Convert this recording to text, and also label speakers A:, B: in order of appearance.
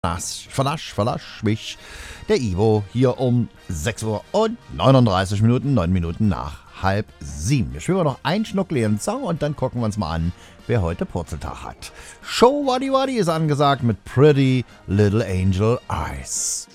A: Verlasch mich. Der Ivo hier um 6 Uhr und 39 Minuten, 9 Minuten nach 6:30. Wir schwimmen noch einen Schnuck leeren Song und dann gucken wir uns mal an, wer heute Purzeltag hat. Show Waddy Waddy ist angesagt mit Pretty Little Angel Eyes.